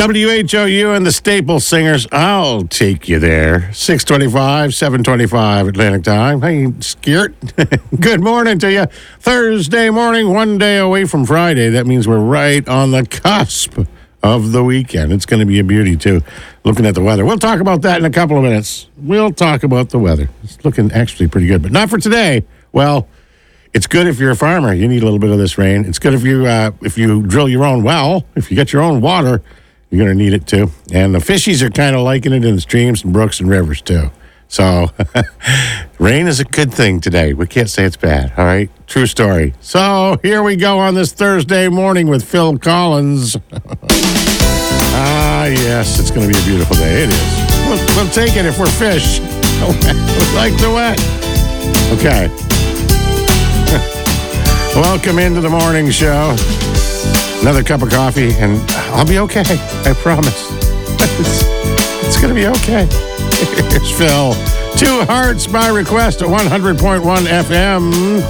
WHOU and the Staple Singers, I'll take you there. 625, 725 Atlantic Time. Hey, Skirt. Good morning to you. Thursday morning, one day away from Friday. That means we're right on the cusp of the weekend. It's going to be a beauty, too, looking at the weather. We'll talk about that in a couple of minutes. We'll talk about the weather. It's looking actually pretty good, but not for today. Well, it's good if you're a farmer. You need a little bit of this rain. It's good if you drill your own well. If you get your own water, you're going to need it, too. And the fishies are kind of liking it in the streams and brooks and rivers, too. So rain is a good thing today. We can't say it's bad, all right? True story. So here we go on this Thursday morning with Phil Collins. Yes, it's going to be a beautiful day. It is. We'll take it if we're fish. We like the wet. Okay. Welcome into the morning show. Another cup of coffee, and I'll be okay. I promise. It's going to be okay. Here's Phil. Two Hearts by request at 100.1 FM.